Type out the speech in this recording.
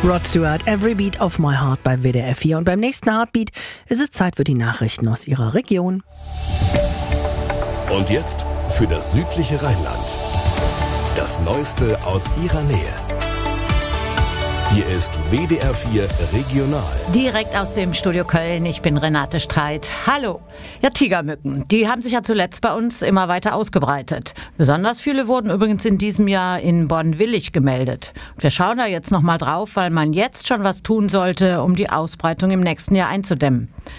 Rod Stewart, Every Beat of My Heart bei WDR 4. Und beim nächsten Heartbeat ist es Zeit für die Nachrichten aus Ihrer Region. Und jetzt für das südliche Rheinland. Das Neueste aus Ihrer Nähe. Hier ist WDR 4 Regional. Direkt aus dem Studio Köln, ich bin Renate Streit. Hallo. Ja, Tigermücken, die haben sich ja zuletzt bei uns immer weiter ausgebreitet. Besonders viele wurden übrigens in diesem Jahr in Bonn-Willig gemeldet. Wir schauen da jetzt nochmal drauf, weil man jetzt schon was tun sollte, um die Ausbreitung im nächsten Jahr einzudämmen.